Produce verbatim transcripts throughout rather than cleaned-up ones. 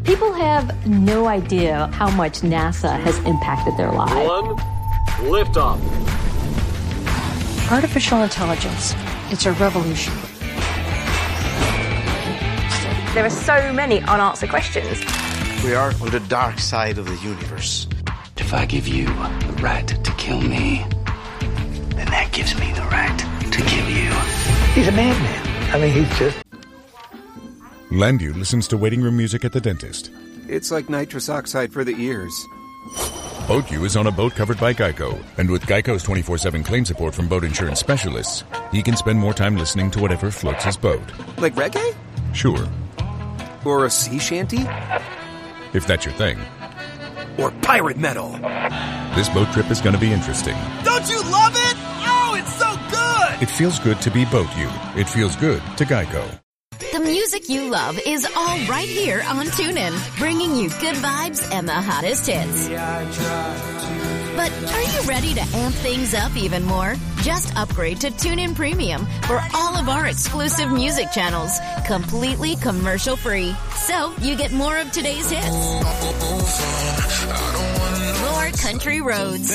People have no idea how much NASA has impacted their lives. One, liftoff. Artificial intelligence. It's a revolution. There are so many unanswered questions. We are on the dark side of the universe. If I give you the right to kill me, then that gives me the right to kill you. He's a madman. I mean, he's just... Landu listens to waiting room music at the dentist. It's like nitrous oxide for the ears. BoatU is on a boat covered by Geico. And with Geico's twenty-four seven claim support from boat insurance specialists, he can spend more time listening to whatever floats his boat. Like reggae? Sure. Or a sea shanty? If that's your thing. Or pirate metal. This boat trip is going to be interesting. Don't you love it? Oh, it's so good! It feels good to be BoatU. It feels good to Geico. The music you love is all right here on TuneIn, bringing you good vibes and the hottest hits. But are you ready to amp things up even more? Just upgrade to TuneIn Premium for all of our exclusive music channels, completely commercial-free. So you get more of today's hits, more country roads,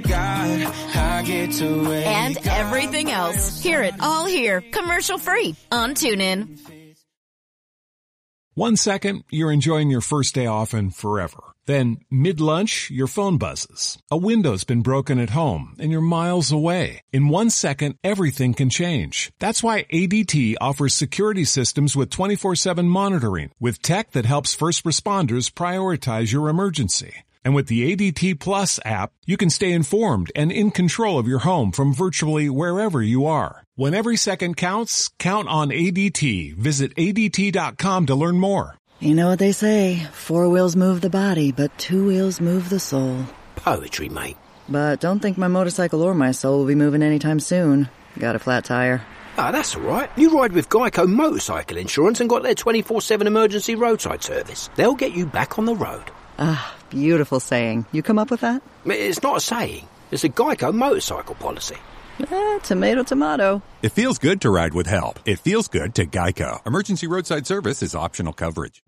and everything else. Hear it all here, commercial-free on TuneIn. One second, you're enjoying your first day off and forever. Then, mid-lunch, your phone buzzes. A window's been broken at home, and you're miles away. In one second, everything can change. That's why A D T offers security systems with twenty-four seven monitoring, with tech that helps first responders prioritize your emergency. And with the A D T Plus app, you can stay informed and in control of your home from virtually wherever you are. When every second counts, count on A D T. Visit A D T dot com to learn more. You know what they say, four wheels move the body, but two wheels move the soul. Poetry, mate. But don't think my motorcycle or my soul will be moving anytime soon. Got a flat tire. Ah, that's all right. You ride with Geico Motorcycle Insurance and got their twenty-four seven emergency roadside service. They'll get you back on the road. Ah, beautiful saying. You come up with that? It's not a saying. It's a Geico motorcycle policy. Eh, tomato, tomato. It feels good to ride with help. It feels good to Geico. Emergency roadside service is optional coverage.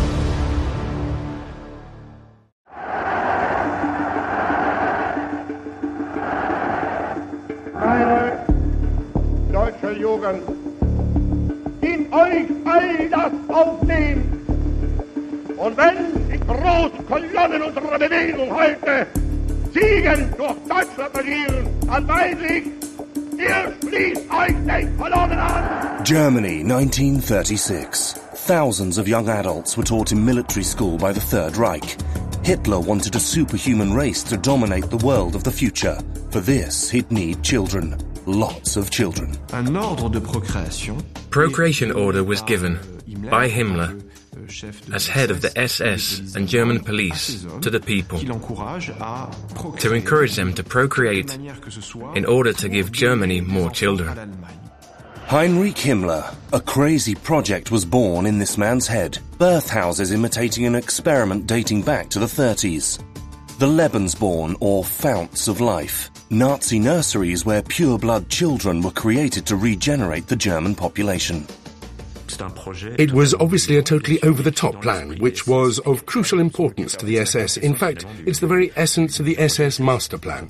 Meine deutsche Jugend, in euch all das aufnehmt. Und wenn die Großkolonnen unserer Bewegung heute Siegen durch Deutschland marschieren, dann weiß ich, ihr schließt euch den Kolonnen an. Germany, nineteen thirty-six. Thousands of young adults were taught in military school by the Third Reich. Hitler wanted a superhuman race to dominate the world of the future. For this, he'd need children. Lots of children. Procreation order was given by Himmler as head of the S S and German police to the people to encourage them to procreate in order to give Germany more children. Heinrich Himmler, a crazy project was born in this man's head. Birth houses imitating an experiment dating back to the thirties. The Lebensborn, or Founts of Life. Nazi nurseries where pure-blood children were created to regenerate the German population. It was obviously a totally over-the-top plan, which was of crucial importance to the S S. In fact, it's the very essence of the S S master plan.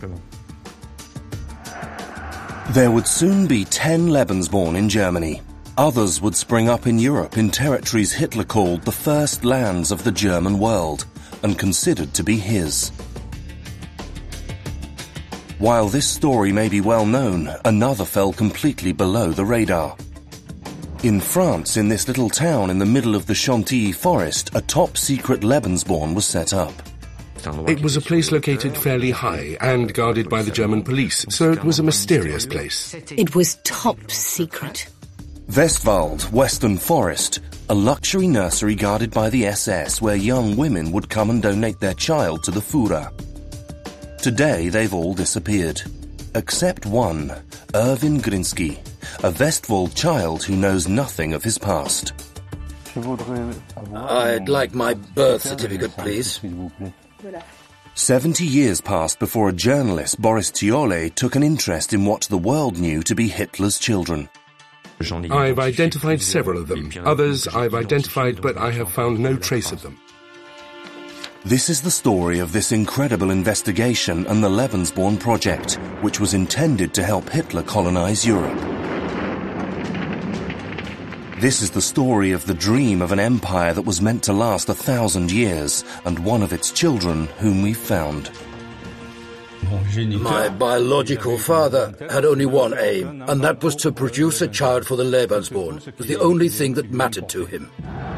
There would soon be ten Lebensborn in Germany. Others would spring up in Europe in territories Hitler called the first lands of the German world, and considered to be his. While this story may be well known, another fell completely below the radar. In France, in this little town in the middle of the Chantilly forest, a top-secret Lebensborn was set up. It was a place located fairly high and guarded by the German police, so it was a mysterious place. It was top secret. Westwald, Western Forest, a luxury nursery guarded by the S S where young women would come and donate their child to the Führer. Today, they've all disappeared. Except one, Erwin Grinsky, a Westwald child who knows nothing of his past. I'd like my birth certificate, please. Seventy years passed before a journalist, Boris Thiole, took an interest in what the world knew to be Hitler's children. I've identified several of them. Others I've identified, but I have found no trace of them. This is the story of this incredible investigation and the Lebensborn project, which was intended to help Hitler colonize Europe. This is the story of the dream of an empire that was meant to last a thousand years, and one of its children whom we found. My biological father had only one aim, and that was to produce a child for the Lebensborn. It was the only thing that mattered to him.